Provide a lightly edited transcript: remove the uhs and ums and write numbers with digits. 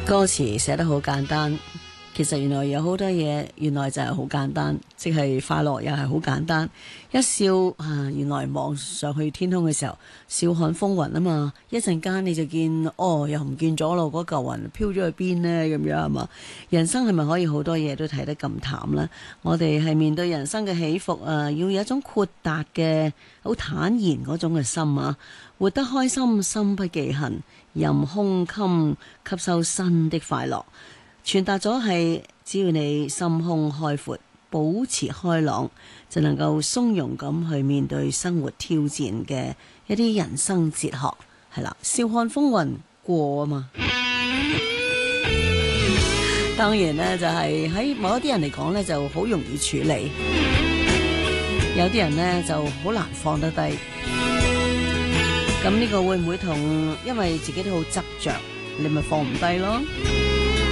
歌詞寫得好簡單，其實原來有好多嘢，原來就係好簡單，即係快樂又係好簡單。一笑啊，原來望上去天空嘅時候，笑看風雲啊嘛，一陣間你就見哦，又唔見咗咯，嗰嚿雲飄咗去邊呢？咁樣係嘛？人生係咪可以好多嘢都睇得咁淡呢？我哋係面對人生嘅起伏啊，要有一種豁達嘅、好坦然嗰種嘅心啊，活得開心，心不忌恨，任胸襟吸收新的快樂。傳達咗係，只要你心胸開闊，保持開朗，就能夠從容咁去面對生活挑戰嘅一啲人生哲學，係啦，笑看風雲過啊嘛。當然呢，就係喺某一啲人嚟講呢，就好容易處理，有啲人呢就好難放得低。咁呢個會唔會同因為自己都好執着，你咪放唔低咯？